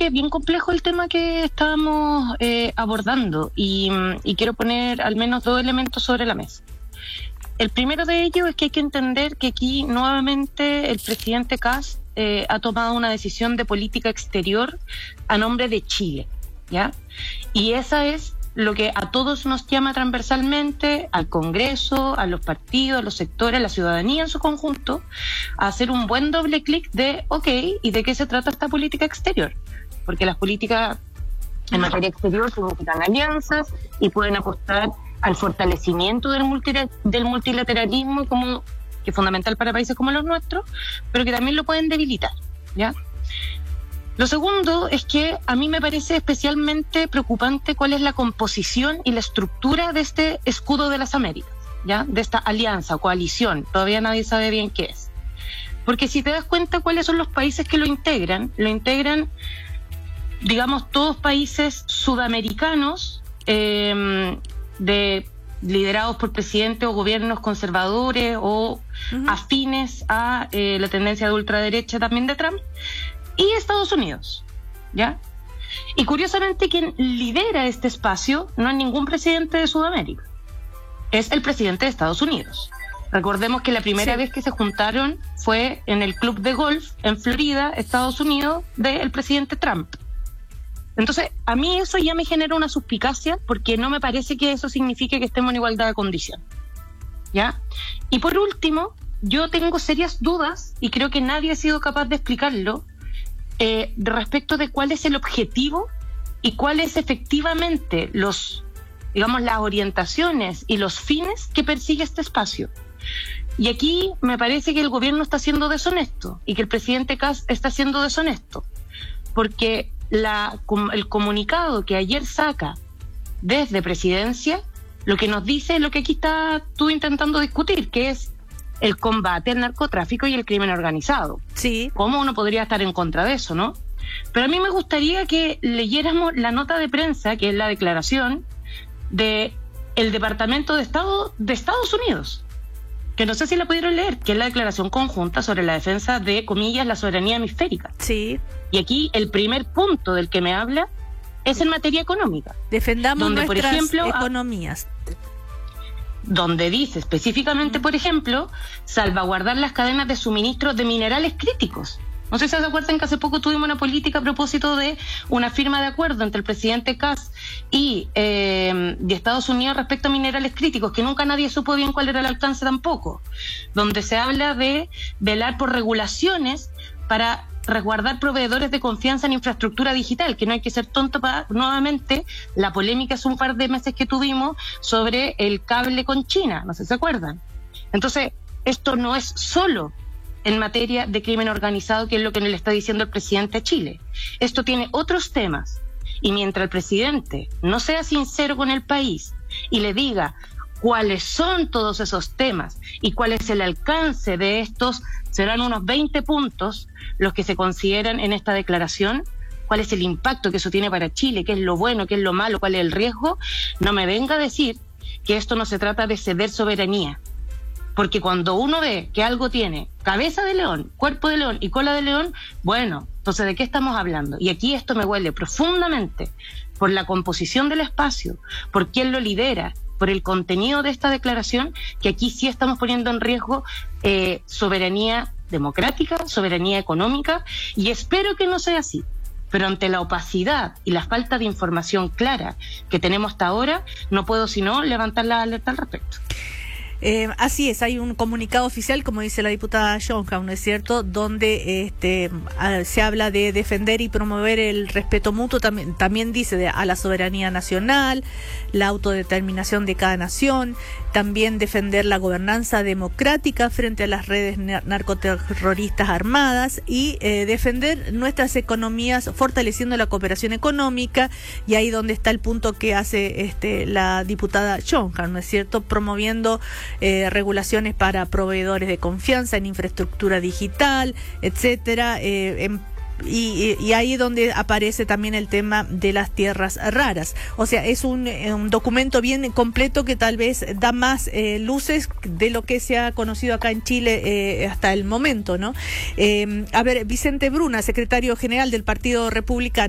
que es bien complejo el tema que estábamos abordando y quiero poner al menos 2 elementos sobre la mesa. El primero de ellos es que hay que entender que aquí nuevamente el presidente Kast ha tomado una decisión de política exterior a nombre de Chile, ¿ya? Y esa es lo que a todos nos llama transversalmente, al Congreso, a los partidos, a los sectores, a la ciudadanía en su conjunto, a hacer un buen doble clic de, ¿y de qué se trata esta política exterior? Porque las políticas en materia exterior significan alianzas y pueden apostar al fortalecimiento del multilateralismo, como que es fundamental para países como los nuestros, pero que también lo pueden debilitar, ¿ya? Lo segundo es que a mí me parece especialmente preocupante cuál es la composición y la estructura de este escudo de las Américas, ¿ya? De esta alianza o coalición. Todavía nadie sabe bien qué es. Porque si te das cuenta cuáles son los países que lo integran, digamos, todos países sudamericanos liderados por presidentes o gobiernos conservadores o afines a la tendencia de ultraderecha también de Trump, y Estados Unidos, ¿ya? Y curiosamente quien lidera este espacio no es ningún presidente de Sudamérica, es el presidente de Estados Unidos. Recordemos que la primera vez que se juntaron fue en el club de golf en Florida, Estados Unidos, del presidente Trump. Entonces, a mí eso ya me genera una suspicacia, porque no me parece que eso signifique que estemos en igualdad de condición, ¿ya? Y por último, yo tengo serias dudas, y creo que nadie ha sido capaz de explicarlo, respecto de cuál es el objetivo y cuáles efectivamente las orientaciones y los fines que persigue este espacio. Y aquí me parece que el gobierno está siendo deshonesto y que el presidente Kast está siendo deshonesto, porque el comunicado que ayer saca desde Presidencia lo que nos dice es lo que aquí está tú intentando discutir, que es el combate al narcotráfico y el crimen organizado. Sí. ¿Cómo uno podría estar en contra de eso, no? Pero a mí me gustaría que leyéramos la nota de prensa, que es la declaración de el Departamento de Estado de Estados Unidos, que no sé si la pudieron leer, que es la declaración conjunta sobre la defensa de, comillas, la soberanía hemisférica. Sí. Y aquí el primer punto del que me habla es en materia económica. Defendamos donde, nuestras por ejemplo, economías. Donde dice específicamente, por ejemplo, salvaguardar las cadenas de suministro de minerales críticos. No sé si se acuerdan que hace poco tuvimos una política a propósito de una firma de acuerdo entre el presidente Kast y de Estados Unidos respecto a minerales críticos, que nunca nadie supo bien cuál era el alcance tampoco, donde se habla de velar por regulaciones para resguardar proveedores de confianza en infraestructura digital, que no hay que ser tonto para, nuevamente, la polémica hace un par de meses que tuvimos sobre el cable con China, no sé si se acuerdan. Entonces, esto no es solo en materia de crimen organizado, que es lo que le está diciendo el presidente a Chile. Esto tiene otros temas, y mientras el presidente no sea sincero con el país y le diga cuáles son todos esos temas y cuál es el alcance de estos, serán unos 20 puntos los que se consideran en esta declaración, cuál es el impacto que eso tiene para Chile, qué es lo bueno, qué es lo malo, cuál es el riesgo. No me venga a decir que esto no se trata de ceder soberanía, porque cuando uno ve que algo tiene cabeza de león, cuerpo de león y cola de león, bueno, entonces ¿de qué estamos hablando? Y aquí esto me huele profundamente por la composición del espacio, por quién lo lidera, por el contenido de esta declaración, que aquí sí estamos poniendo en riesgo soberanía democrática, soberanía económica, y espero que no sea así. Pero ante la opacidad y la falta de información clara que tenemos hasta ahora, no puedo sino levantar la alerta al respecto. Así es, hay un comunicado oficial, como dice la diputada Schonkaus, ¿no es cierto?, donde se habla de defender y promover el respeto mutuo, también dice a la soberanía nacional, la autodeterminación de cada nación, también defender la gobernanza democrática frente a las redes narcoterroristas armadas y defender nuestras economías fortaleciendo la cooperación económica, y ahí donde está el punto que hace la diputada Schonkaus, ¿no es cierto?, promoviendo regulaciones para proveedores de confianza en infraestructura digital, etcétera, y ahí donde aparece también el tema de las tierras raras. O sea, es un documento bien completo que tal vez da más luces de lo que se ha conocido acá en Chile hasta el momento, ¿no? A ver, Vicente Bruna, secretario general del Partido Republicano.